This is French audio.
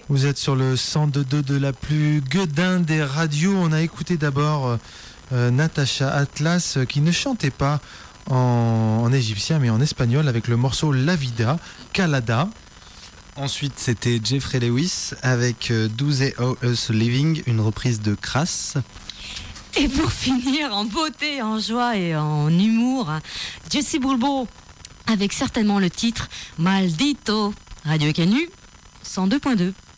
Vous êtes sur le 102.2 de la plus gueudin des radios. On a écouté d'abord Natacha Atlas qui ne chantait pas en égyptien mais en espagnol avec le morceau La Vida, Calada. Ensuite, c'était Jeffrey Lewis avec Do They Owe Us Living, une reprise de Crass. Et pour finir, en beauté, en joie et en humour, Jesse Bulbo avec certainement le titre Maldito. Radio Canu 102.2.